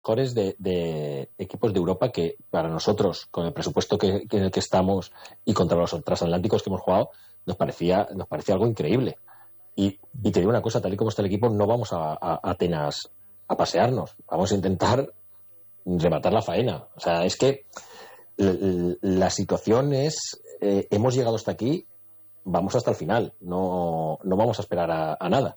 mejores de equipos de Europa que para nosotros, con el presupuesto en el que estamos y contra los transatlánticos que hemos jugado, nos parecía algo increíble. Y te digo una cosa, tal y como está el equipo, no vamos a Atenas a pasearnos, vamos a intentar rematar la faena. O sea, es que la situación es, hemos llegado hasta aquí, vamos hasta el final, no vamos a esperar a nada.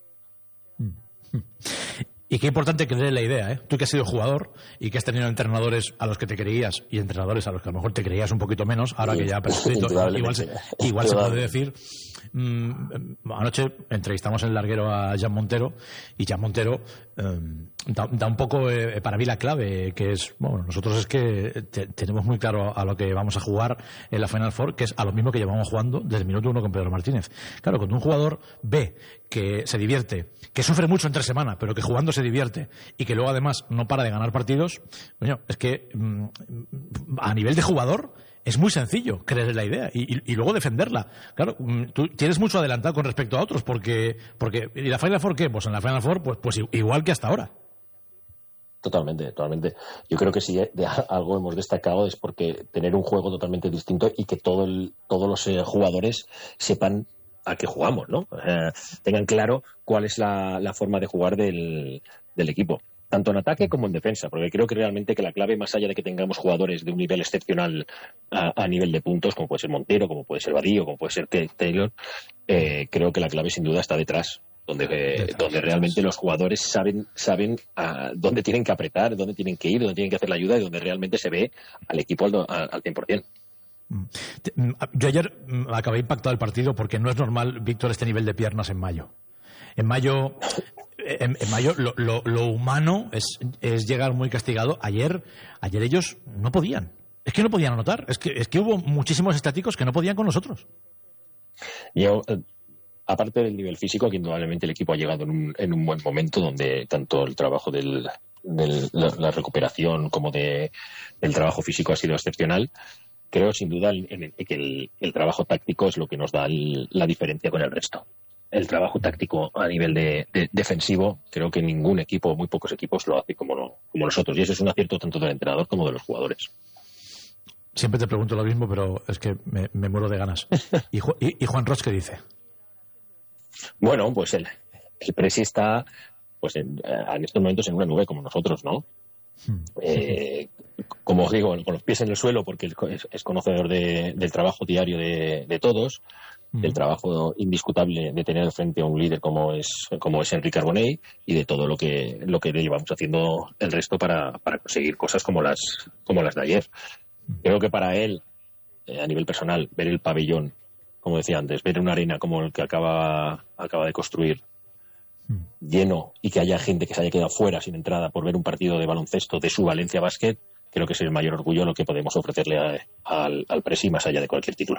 Y qué importante creer en la idea, ¿eh? Tú que has sido jugador y que has tenido entrenadores a los que te creías y entrenadores a los que a lo mejor te creías un poquito menos, ahora que ya igual se puede decir. Anoche entrevistamos en el larguero a Jan Montero y Jan Montero da un poco para mí la clave, que es, bueno, nosotros es que tenemos muy claro a lo que vamos a jugar en la Final Four, que es a lo mismo que llevamos jugando desde el minuto 1 con Pedro Martínez. Claro, cuando un jugador ve que se divierte, que sufre mucho entre semana, pero que jugando se divierte y que luego además no para de ganar partidos, coño, es que a nivel de jugador es muy sencillo creer en la idea y luego defenderla. Claro, tú tienes mucho adelantado con respecto a otros porque ¿y la Final Four qué? Pues en la Final Four pues igual que hasta ahora. Totalmente. Yo creo que si de algo hemos destacado es porque tener un juego totalmente distinto y que todos los jugadores sepan a qué jugamos, ¿no? Tengan claro cuál es la forma de jugar del equipo, tanto en ataque como en defensa, porque creo que realmente que la clave, más allá de que tengamos jugadores de un nivel excepcional a nivel de puntos, como puede ser Montero, como puede ser Badillo, como puede ser Taylor, creo que la clave sin duda está detrás, donde realmente los jugadores saben dónde tienen que apretar, dónde tienen que ir, dónde tienen que hacer la ayuda y donde realmente se ve al equipo al 100%. Yo ayer acabé impactado del partido porque no es normal, Víctor, este nivel de piernas en mayo. En mayo lo humano es llegar muy castigado. Ayer ellos no podían. Es que no podían anotar. Es que hubo muchísimos estáticos que no podían con nosotros. Yo, aparte del nivel físico, aquí indudablemente el equipo ha llegado en un buen momento donde tanto el trabajo de la recuperación como del trabajo físico ha sido excepcional. Creo sin duda que el trabajo táctico es lo que nos da la diferencia con el resto. El trabajo táctico a nivel de defensivo, creo que ningún equipo, muy pocos equipos lo hace como nosotros. Y eso es un acierto tanto del entrenador como de los jugadores. Siempre te pregunto lo mismo, pero es que me muero de ganas. ¿Y Juan Roch qué dice? Bueno, pues el Presi está pues en estos momentos en una nube como nosotros, ¿no? Como os digo, con los pies en el suelo, porque es conocedor del trabajo diario de todos, del trabajo indiscutable de tener al frente a un líder como es Enrique Carbonell, y de todo lo que llevamos haciendo el resto para conseguir cosas como las de ayer. Creo que para él, a nivel personal, ver el pabellón, como decía antes, ver una arena como el que acaba de construir lleno y que haya gente que se haya quedado fuera sin entrada por ver un partido de baloncesto de su Valencia Basket, creo que es el mayor orgullo lo que podemos ofrecerle al Presi más allá de cualquier título.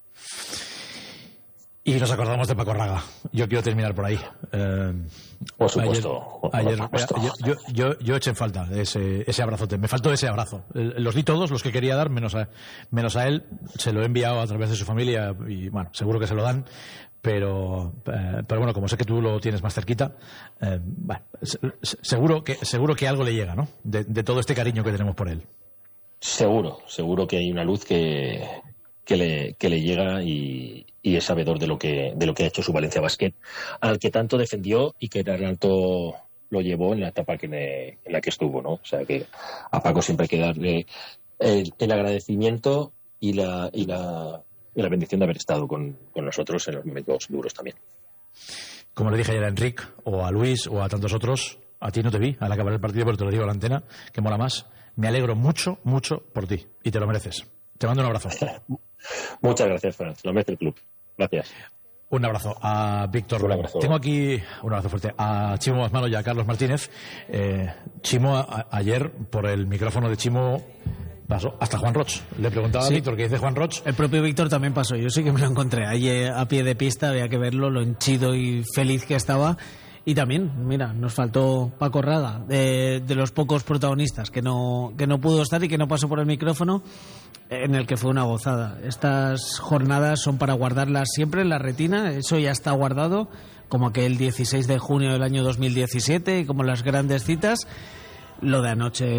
Y nos acordamos de Paco Raga. Yo quiero terminar por ahí. Por supuesto. Ayer yo eché en falta ese abrazote. Me faltó ese abrazo. Los di todos, los que quería dar, menos a él. Se lo he enviado a través de su familia y, bueno, seguro que se lo dan. Pero bueno, como sé que tú lo tienes más cerquita, bueno, seguro que algo le llega, ¿no? De todo este cariño que tenemos por él. Seguro que hay una luz que le llega y es sabedor de lo que ha hecho su Valencia Basket, al que tanto defendió y que tanto lo llevó en la etapa en la que estuvo, ¿no? O sea que a Paco siempre hay que darle el agradecimiento y la bendición de haber estado con nosotros en los momentos duros también. Como le dije ayer a Enrique, o a Luis, o a tantos otros, a ti no te vi al acabar el partido, pero te lo digo a la antena, que mola más. Me alegro mucho, mucho por ti, y te lo mereces. Te mando un abrazo. Muchas gracias, Franz. Lo merece el club. Gracias. Un abrazo a Víctor. Un abrazo. Tengo aquí un abrazo fuerte a Chimo Basmalo y a Carlos Martínez. Chimo, ayer por el micrófono de Chimo pasó hasta Juan Roch. Le preguntaba a Víctor qué dice Juan Roch. El propio Víctor también pasó. Yo sí que me lo encontré ahí a pie de pista. Había que verlo, lo henchido y feliz que estaba. Y también, mira, nos faltó Paco Raga, de los pocos protagonistas que no pudo estar y que no pasó por el micrófono, en el que fue una gozada. Estas jornadas son para guardarlas siempre en la retina, eso ya está guardado, como aquel 16 de junio del año 2017 y como las grandes citas. Lo de anoche